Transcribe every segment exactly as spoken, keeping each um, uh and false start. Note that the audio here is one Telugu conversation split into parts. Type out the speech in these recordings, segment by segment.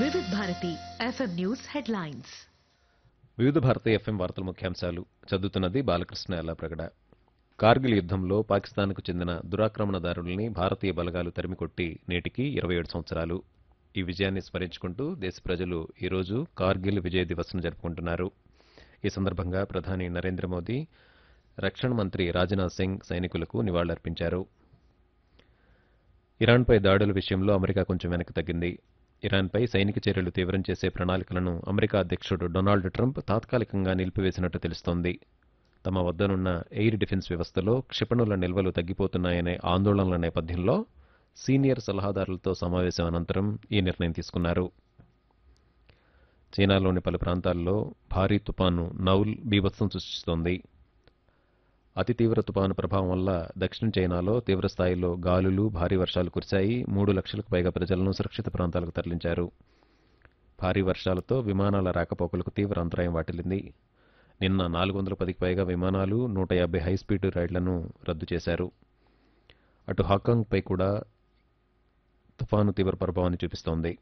వివిధ భారతి ఎఫ్ఎం న్యూస్ హెడ్లైన్స్. వివిధ భారతి ఎఫ్ఎం వార్తల ముఖ్యాంశాలు చదువుతున్నది బాలకృష్ణ ఎల్లాప్రగడ. కార్గిల్ యుద్ధంలో పాకిస్తాన్కు చెందిన దురాక్రమణదారుల్ని భారతీయ బలగాలు తరిమికొట్టి నేటికి ఇరవై ఏడు సంవత్సరాలు. ఈ విజయాన్ని స్మరించుకుంటూ దేశ ప్రజలు ఈరోజు కార్గిల్ విజయ్ దివస్ను జరుపుకుంటున్నారు. ఈ సందర్భంగా ప్రధాని నరేంద్ర మోదీ, రక్షణ మంత్రి రాజ్నాథ్ సింగ్ సైనికులకు నివాళులర్పించారు. ఇరాన్పై దాడుల విషయంలో అమెరికా కొంచెం వెనక్కి తగ్గింది. ఇరాన్పై సైనిక చర్యలు తీవ్రం చేసే ప్రణాళికలను అమెరికా అధ్యక్షుడు డొనాల్డ్ ట్రంప్ తాత్కాలికంగా నిలిపివేసినట్టు తెలుస్తోంది. తమ వద్దనున్న ఎయిర్ డిఫెన్స్ వ్యవస్థలో క్షిపణుల నిల్వలు తగ్గిపోతున్నాయనే ఆందోళనల నేపథ్యంలో సీనియర్ సలహాదారులతో సమావేశం అనంతరం ఈ నిర్ణయం తీసుకున్నారు. చైనాలోని పలు ప్రాంతాల్లో భారీ తుపాను నౌల్ బీభత్సం సృష్టిస్తోంది. అతి తీవ్ర తుపాను ప్రభావం వల్ల దక్షిణ చైనాలో తీవ్రస్థాయిలో గాలులు, భారీ వర్షాలు కురిశాయి. మూడు లక్షలకు పైగా ప్రజలను సురక్షిత ప్రాంతాలకు తరలించారు. భారీ వర్షాలతో విమానాల రాకపోకలకు తీవ్ర అంతరాయం వాటిల్లింది. నిన్న నాలుగు వందల పదికి పైగా విమానాలు, నూట యాభై హైస్పీడ్ రైళ్లను రద్దు చేశారు. అటు హాంకాంగ్పై కూడా తుఫాను తీవ్ర ప్రభావాన్ని చూపిస్తోంది.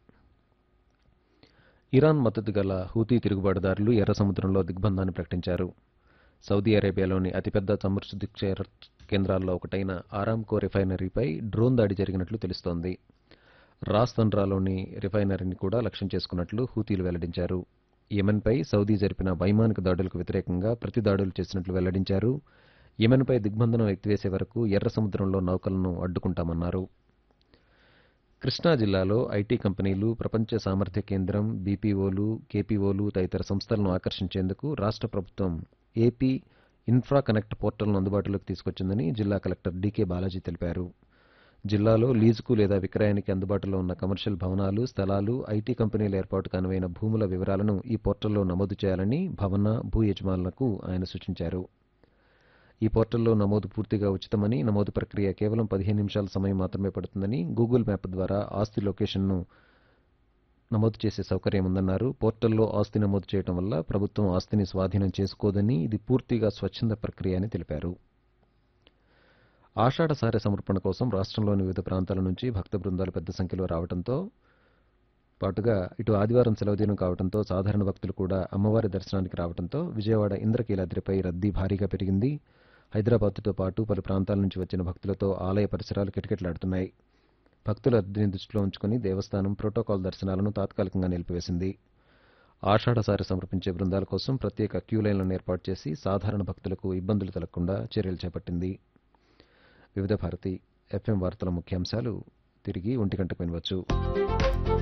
ఇరాన్ మద్దతు గల హూతీ తిరుగుబాటుదారులు ఎర్ర సముద్రంలో దిగ్బంధాన్ని ప్రకటించారు. సౌదీ అరేబియాలోని అతిపెద్ద చమురు కేంద్రాల్లో ఒకటైన ఆరామ్కో రిఫైనరీపై డ్రోన్ దాడి జరిగినట్లు తెలుస్తోంది. రాస్ తండ్రాలోని రిఫైనరీని కూడా లక్ష్యం చేసుకున్నట్లు హూతీలు వెల్లడించారు. యెమెన్పై సౌదీ జరిపిన వైమానిక దాడులకు వ్యతిరేకంగా ప్రతి దాడులు చేసినట్లు వెల్లడించారు. యెమెన్పై దిగ్బంధనం ఎత్తివేసే వరకు ఎర్ర సముద్రంలో నౌకలను అడ్డుకుంటామన్నారు. కృష్ణా జిల్లాలో ఐటీ కంపెనీలు, ప్రపంచ సామర్థ్య కేంద్రం, బీపీఓలు, కేపీఓలు తదితర సంస్థలను ఆకర్షించేందుకు రాష్ట్ర ప్రభుత్వం ఏపీ ఇన్ఫ్రా కనెక్ట్ పోర్టల్ను అందుబాటులోకి తీసుకొచ్చిందని జిల్లా కలెక్టర్ డీకే బాలాజీ తెలిపారు. జిల్లాలో లీజుకు లేదా విక్రయానికి అందుబాటులో ఉన్న కమర్షియల్ భవనాలు, స్థలాలు, ఐటీ కంపెనీల ఏర్పాటుకు అనువైన భూముల వివరాలను ఈ పోర్టల్లో నమోదు చేయాలని భవన, భూ యజమానులకు ఆయన సూచించారు. ఈ పోర్టల్లో నమోదు పూర్తిగా ఉచితమని, నమోదు ప్రక్రియ కేవలం పదిహేను నిమిషాల సమయం మాత్రమే పడుతుందని, గూగుల్ మ్యాప్ ద్వారా ఆస్తి లొకేషన్ను నమోదు చేసే సౌకర్యం ఉందన్నారు. పోర్టల్లో ఆస్తి నమోదు చేయడం వల్ల ప్రభుత్వం ఆస్తిని స్వాధీనం చేసుకోదని, ఇది పూర్తిగా స్వచ్ఛంద ప్రక్రియ అని తెలిపారు. ఆషాఢ సారె సమర్పణ కోసం రాష్ట్రంలోని వివిధ ప్రాంతాల నుంచి భక్త బృందాలు పెద్ద సంఖ్యలో రావడంతో పాటుగా ఇటు ఆదివారం సెలవుదినం కావడంతో సాధారణ భక్తులు కూడా అమ్మవారి దర్శనానికి రావడంతో విజయవాడ ఇంద్రకీలాద్రిపై రద్దీ భారీగా పెరిగింది. హైదరాబాద్తో పాటు పలు ప్రాంతాల నుంచి వచ్చిన భక్తులతో ఆలయ పరిసరాలు కిటకిటలాడుతున్నాయి. భక్తుల రద్దీని దృష్టిలో ఉంచుకుని దేవస్థానం ప్రోటోకాల్ దర్శనాలను తాత్కాలికంగా నిలిపివేసింది. ఆషాఢ సారె సమర్పించే బృందాల కోసం ప్రత్యేక క్యూ లైన్లను ఏర్పాటు చేసి సాధారణ భక్తులకు ఇబ్బందులు తలగకుండా చర్యలు చేపట్టింది. వివిధ భారతి ఎఫ్ఎం వార్తల ముఖ్యాంశాలు తిరిగి ఒంటి గంటకు వినవచ్చు.